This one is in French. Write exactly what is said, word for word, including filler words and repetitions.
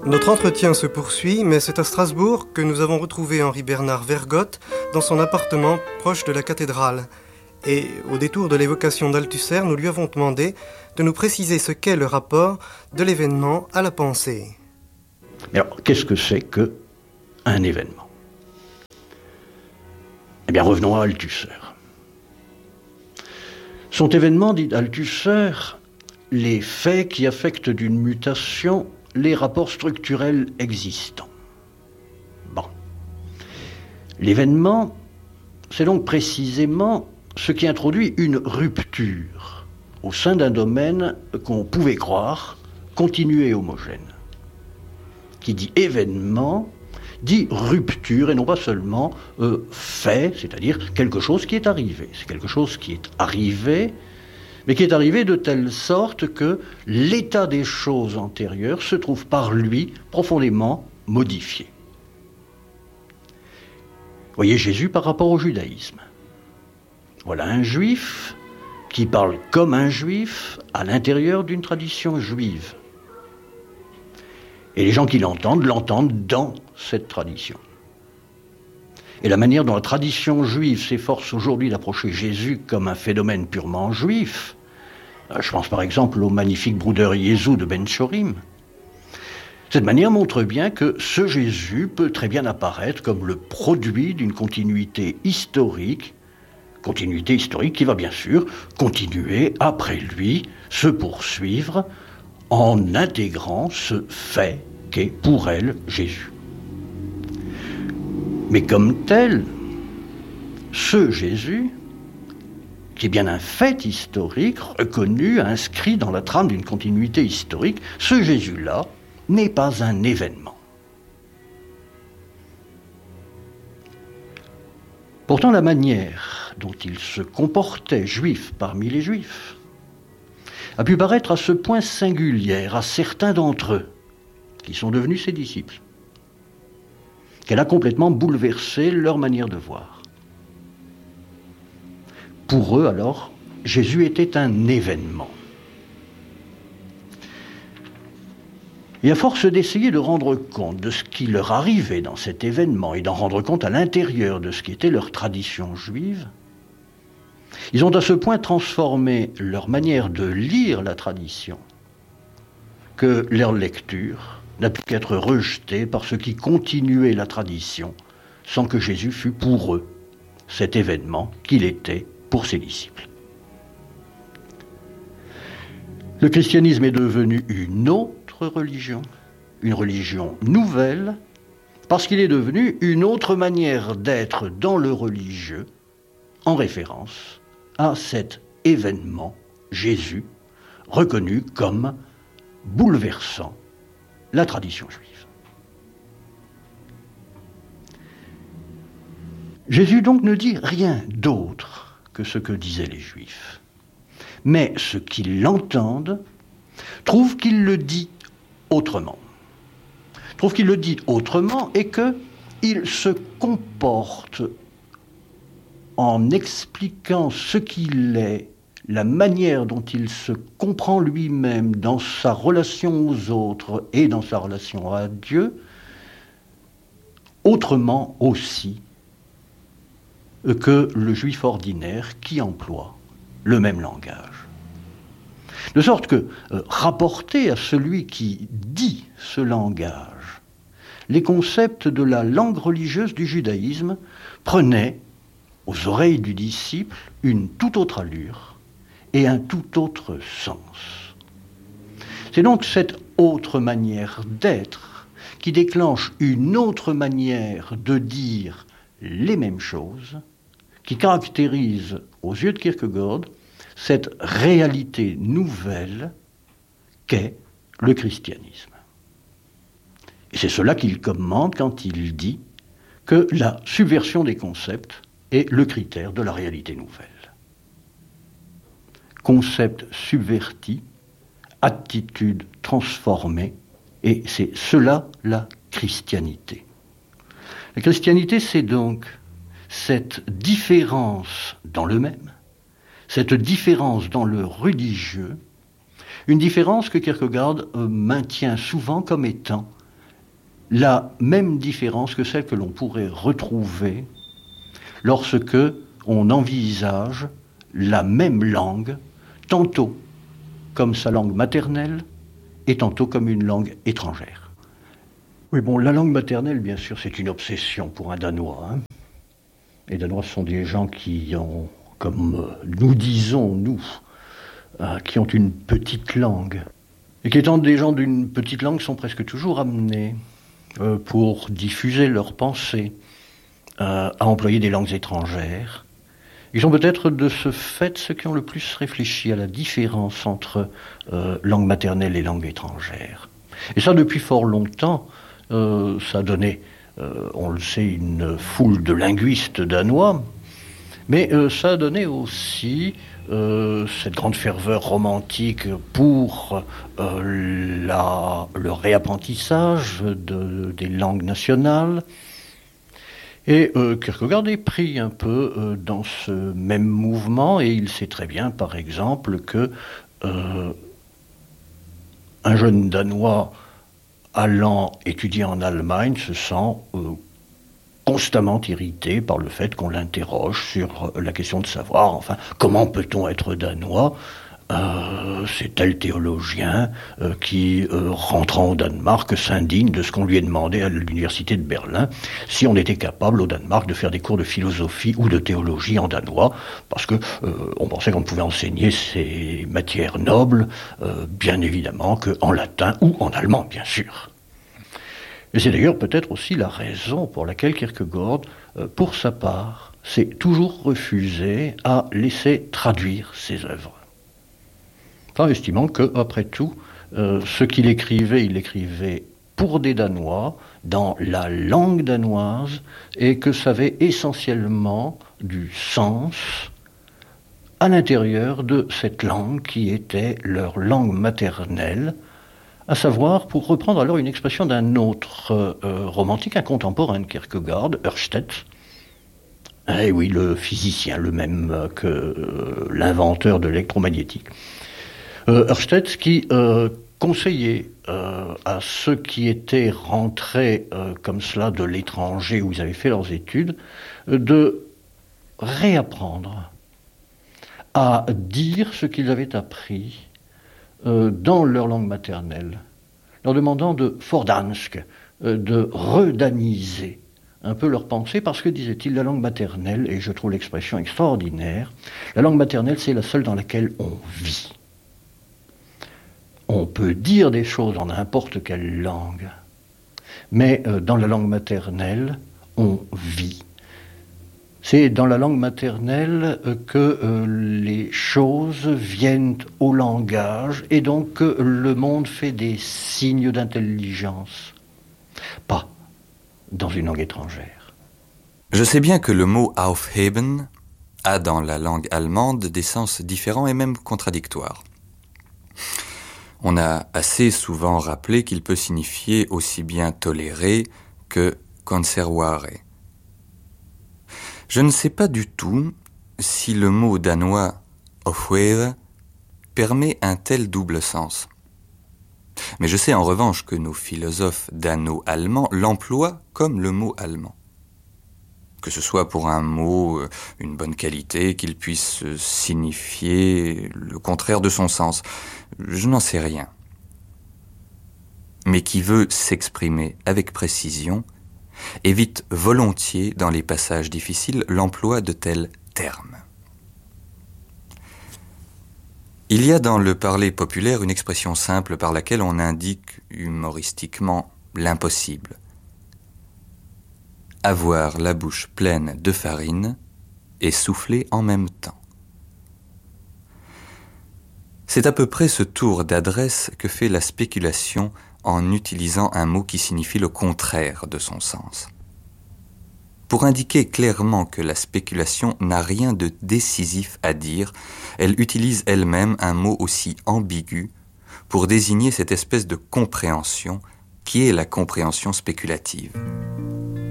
Notre entretien se poursuit, mais c'est à Strasbourg que nous avons retrouvé Henri-Bernard Vergote dans son appartement proche de la cathédrale. Et au détour de l'évocation d'Althusser, nous lui avons demandé de nous préciser ce qu'est le rapport de l'événement à la pensée. Alors, qu'est-ce que c'est qu'un événement ? Eh bien, revenons à Althusser. Sont événements, dit Althusser, les faits qui affectent d'une mutation les rapports structurels existants. Bon. L'événement, c'est donc précisément ce qui introduit une rupture au sein d'un domaine qu'on pouvait croire continu et homogène. Qui dit événement, dit rupture, et non pas seulement euh, fait, c'est-à-dire quelque chose qui est arrivé. C'est quelque chose qui est arrivé, mais qui est arrivé de telle sorte que l'état des choses antérieures se trouve par lui profondément modifié. Voyez Jésus par rapport au judaïsme. Voilà un juif qui parle comme un juif à l'intérieur d'une tradition juive. Et les gens qui l'entendent, l'entendent dans cette tradition. Et la manière dont la tradition juive s'efforce aujourd'hui d'approcher Jésus comme un phénomène purement juif, je pense par exemple au magnifique Bruder Jesu de Ben Chorim, cette manière montre bien que ce Jésus peut très bien apparaître comme le produit d'une continuité historique, continuité historique qui va bien sûr continuer après lui, se poursuivre en intégrant ce fait qu'est pour elle Jésus. Mais comme tel, ce Jésus, qui est bien un fait historique, reconnu, inscrit dans la trame d'une continuité historique, ce Jésus-là n'est pas un événement. Pourtant, la manière dont il se comportait juif parmi les juifs a pu paraître à ce point singulière à certains d'entre eux, qui sont devenus ses disciples, qu'elle a complètement bouleversé leur manière de voir. Pour eux, alors, Jésus était un événement. Et à force d'essayer de rendre compte de ce qui leur arrivait dans cet événement et d'en rendre compte à l'intérieur de ce qui était leur tradition juive, ils ont à ce point transformé leur manière de lire la tradition que leur lecture n'a pu qu'être rejetée par ceux qui continuaient la tradition sans que Jésus fût pour eux cet événement qu'il était pour ses disciples. Le christianisme est devenu une autre religion, une religion nouvelle, parce qu'il est devenu une autre manière d'être dans le religieux, en référence à cet événement, Jésus, reconnu comme bouleversant la tradition juive. Jésus donc ne dit rien d'autre que ce que disaient les Juifs. Mais ceux qui l'entendent trouvent qu'il le dit autrement. Trouvent qu'il le dit autrement et qu'il se comporte en expliquant ce qu'il est, la manière dont il se comprend lui-même dans sa relation aux autres et dans sa relation à Dieu, autrement aussi que le juif ordinaire qui emploie le même langage. De sorte que, euh, rapporté à celui qui dit ce langage, les concepts de la langue religieuse du judaïsme prenaient, aux oreilles du disciple, une toute autre allure et un tout autre sens. C'est donc cette autre manière d'être qui déclenche une autre manière de dire les mêmes choses, qui caractérise, aux yeux de Kierkegaard, cette réalité nouvelle qu'est le christianisme. Et c'est cela qu'il commande quand il dit que la subversion des concepts est le critère de la réalité nouvelle. Concept subverti, attitude transformée, et c'est cela la christianité. La christianité, c'est donc cette différence dans le même, cette différence dans le religieux, une différence que Kierkegaard euh, maintient souvent comme étant la même différence que celle que l'on pourrait retrouver lorsque on envisage la même langue, tantôt comme sa langue maternelle et tantôt comme une langue étrangère. Oui, bon, la langue maternelle, bien sûr, c'est une obsession pour un Danois. Hein. Les Danois sont des gens qui ont, comme nous disons, nous, euh, qui ont une petite langue. Et qui étant des gens d'une petite langue, sont presque toujours amenés, euh, pour diffuser leurs pensées, euh, à employer des langues étrangères. Ils sont peut-être de ce fait ceux qui ont le plus réfléchi à la différence entre euh, langue maternelle et langue étrangère. Et ça, depuis fort longtemps, euh, ça a donné, euh, on le sait, une foule de linguistes danois, mais euh, ça a donné aussi euh, cette grande ferveur romantique pour euh, la, le réapprentissage de, des langues nationales. Et euh, Kierkegaard est pris un peu euh, dans ce même mouvement, et il sait très bien, par exemple, que euh, un jeune Danois allant étudier en Allemagne se sent euh, constamment irrité par le fait qu'on l'interroge sur la question de savoir, enfin, comment peut-on être Danois ? Euh, c'est tel théologien euh, qui, euh, rentrant au Danemark, s'indigne de ce qu'on lui a demandé à l'université de Berlin, si on était capable au Danemark de faire des cours de philosophie ou de théologie en danois, parce que euh, on pensait qu'on pouvait enseigner ces matières nobles, euh, bien évidemment, qu'en latin ou en allemand, bien sûr. Et c'est d'ailleurs peut-être aussi la raison pour laquelle Kierkegaard, euh, pour sa part, s'est toujours refusé à laisser traduire ses œuvres. En estimant que, après tout, euh, ce qu'il écrivait, il l'écrivait pour des Danois, dans la langue danoise, et que ça avait essentiellement du sens à l'intérieur de cette langue qui était leur langue maternelle, à savoir, pour reprendre alors une expression d'un autre euh, romantique, un contemporain de Kierkegaard, Ørsted. Eh oui, le physicien, le même que euh, l'inventeur de l'électromagnétique. Euh, Ørsted qui euh, conseillait euh, à ceux qui étaient rentrés euh, comme cela de l'étranger où ils avaient fait leurs études, euh, de réapprendre à dire ce qu'ils avaient appris euh, dans leur langue maternelle, leur demandant de fordansk, euh, de redaniser un peu leur pensée, parce que, disait-il, la langue maternelle, et je trouve l'expression extraordinaire, la langue maternelle, c'est la seule dans laquelle on vit. On peut dire des choses en n'importe quelle langue, mais euh, dans la langue maternelle, on vit. C'est dans la langue maternelle euh, que euh, les choses viennent au langage, et donc que euh, le monde fait des signes d'intelligence. Pas dans une langue étrangère. Je sais bien que le mot aufheben a dans la langue allemande des sens différents et même contradictoires. On a assez souvent rappelé qu'il peut signifier aussi bien tolérer que conservare. Je ne sais pas du tout si le mot danois aufheve permet un tel double sens. Mais je sais en revanche que nos philosophes dano-allemands l'emploient comme le mot allemand. Que ce soit pour un mot, une bonne qualité, qu'il puisse signifier le contraire de son sens, je n'en sais rien. Mais qui veut s'exprimer avec précision, évite volontiers dans les passages difficiles l'emploi de tels termes. Il y a dans le parler populaire une expression simple par laquelle on indique humoristiquement l'impossible. Avoir la bouche pleine de farine et souffler en même temps. C'est à peu près ce tour d'adresse que fait la spéculation en utilisant un mot qui signifie le contraire de son sens. Pour indiquer clairement que la spéculation n'a rien de décisif à dire, elle utilise elle-même un mot aussi ambigu pour désigner cette espèce de compréhension qui est la compréhension spéculative.